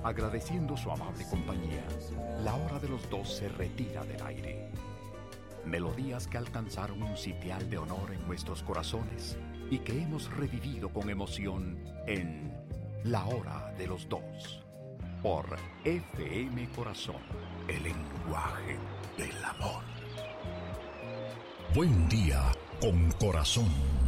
Agradeciendo su amable compañía, la hora de los dos se retira del aire. Melodías que alcanzaron un sitial de honor en nuestros corazones y que hemos revivido con emoción en La Hora de los Dos, por FM Corazón, el lenguaje del amor. Buen día con corazón.